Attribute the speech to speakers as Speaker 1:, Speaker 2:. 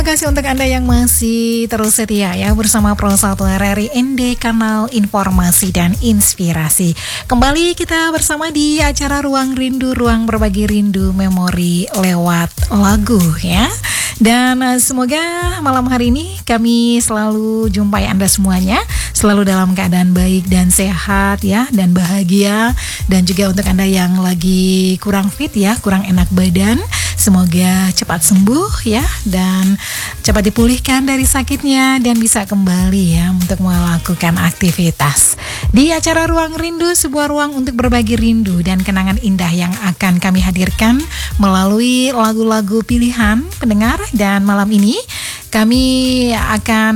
Speaker 1: Terima kasih untuk Anda yang masih terus setia ya bersama Pro 1 RRI ND, kanal informasi dan inspirasi. Kembali kita bersama di acara Ruang Rindu, ruang berbagi rindu memori lewat lagu ya. Dan semoga malam hari ini kami selalu jumpai Anda semuanya, selalu dalam keadaan baik dan sehat ya, dan bahagia. Dan juga untuk Anda yang lagi kurang fit ya, kurang enak badan, semoga cepat sembuh ya, dan cepat dipulihkan dari sakitnya dan bisa kembali ya untuk melakukan aktivitas. Di acara Ruang Rindu, sebuah ruang untuk berbagi rindu dan kenangan indah yang akan kami hadirkan melalui lagu-lagu pilihan pendengar. Dan malam ini kami akan